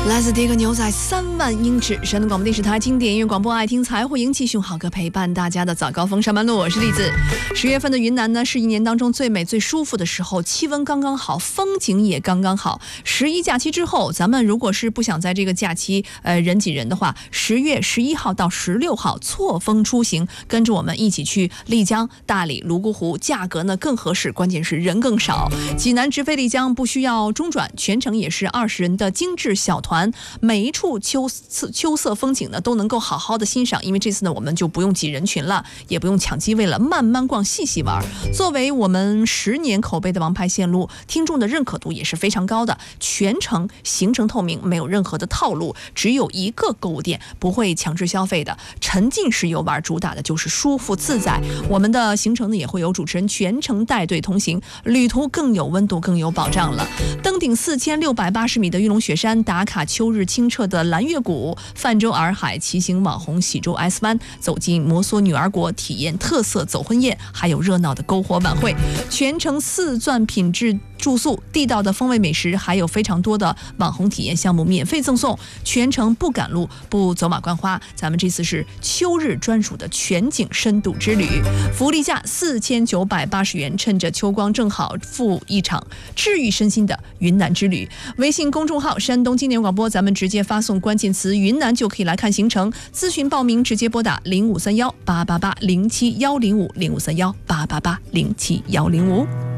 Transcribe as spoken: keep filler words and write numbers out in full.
来自迪克牛仔三万英尺，山东广播电视台经典音乐广播，爱听财会迎继续好歌陪伴大家的早高峰上班路，我是栗子。十月份的云南呢，是一年当中最美最舒服的时候，气温刚刚好，风景也刚刚好。十一假期之后，咱们如果是不想在这个假期呃人挤人的话，十月十一号到十六号错峰出行，跟着我们一起去丽江、大理、泸沽湖，价格呢更合适，关键是人更少。济南直飞丽江不需要中转，全程也是二十人的精致小团。每一处秋色秋色风景呢都能够好好的欣赏，因为这次呢我们就不用挤人群了，也不用抢机位了，慢慢逛，细细玩。作为我们十年口碑的王牌线路，听众的认可度也是非常高的，全程行程透明，没有任何的套路，只有一个购物店，不会强制消费的，沉浸式游玩，主打的就是舒服自在。我们的行程呢也会有主持人全程带队同行，旅途更有温度，更有保障了。登顶四千六百八十米的玉龙雪山，打卡秋日清澈的蓝月谷，泛舟洱海，骑行网红喜洲 S 湾，走进摩梭女儿国，体验特色走婚宴，还有热闹的篝火晚会，全程四钻品质住宿，地道的风味美食，还有非常多的网红体验项目免费赠送，全程不赶路，不走马观花。咱们这次是秋日专属的全景深度之旅，福利价四千九百八十元，趁着秋光正好，赴一场治愈身心的云南之旅。微信公众号山东经典广播，咱们直接发送关键词云南就可以来看行程，咨询报名直接拨打零五三幺八八八零七幺零五零五三幺八八八零七幺零五。